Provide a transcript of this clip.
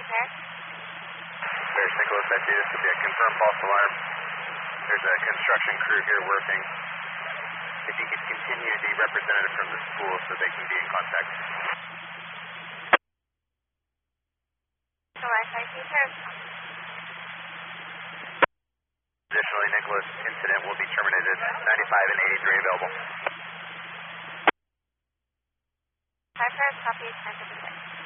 Paris? Paris Nicholas, I see this could be a confirmed false alarm. There's a construction crew here working. If you could continue the representative from the school so they can be in contact. I see Paris. Additionally, Nicholas, incident will be terminated. 95 and 83 available. Hi, Paris, copy, 1056.